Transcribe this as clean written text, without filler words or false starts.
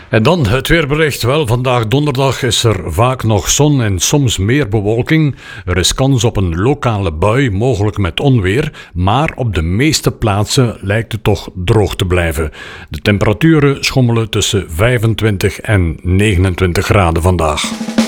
En dan het weerbericht. Wel, vandaag donderdag is er vaak nog zon en soms meer bewolking. Er is kans op een lokale bui, mogelijk met onweer. Maar op de meeste plaatsen lijkt het toch droog te blijven. De temperaturen schommelen tussen 25 en 29 graden vandaag.